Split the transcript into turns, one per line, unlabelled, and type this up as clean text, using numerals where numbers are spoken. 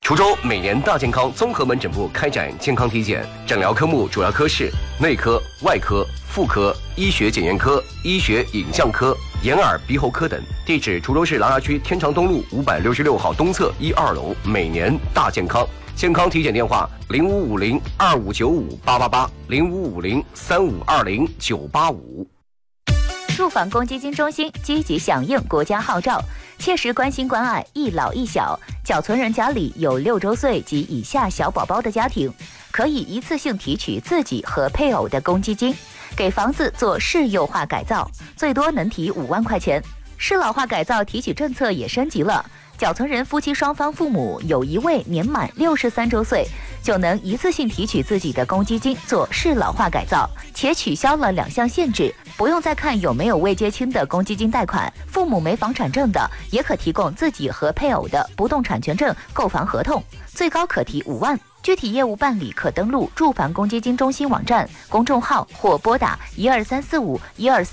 滁州每年大健康综合门诊部开展健康体检，诊疗科目主要科室内科、外科、妇科、医学检验科、医学影像科、眼耳鼻喉科等。地址：滁州市琅琊区天长东路566号东侧1、2楼。每年大健康。健康体检电话：0550-2595-888，0550-3520-985。
住房公积金中心积极响应国家号召，切实关心关爱一老一小。缴存人家里有6周岁及以下小宝宝的家庭，可以一次性提取自己和配偶的公积金，给房子做适幼化改造，最多能提5万块钱。适老化改造提取政策也升级了，缴存人夫妻双方父母有一位年满63周岁，就能一次性提取自己的公积金做适老化改造，且取消了2项限制，不用再看有没有未结清的公积金贷款，父母没房产证的也可提供自己和配偶的不动产权证、购房合同，最高可提5万。具体业务办理可登录住房公积金中心网站、公众号或拨打1234512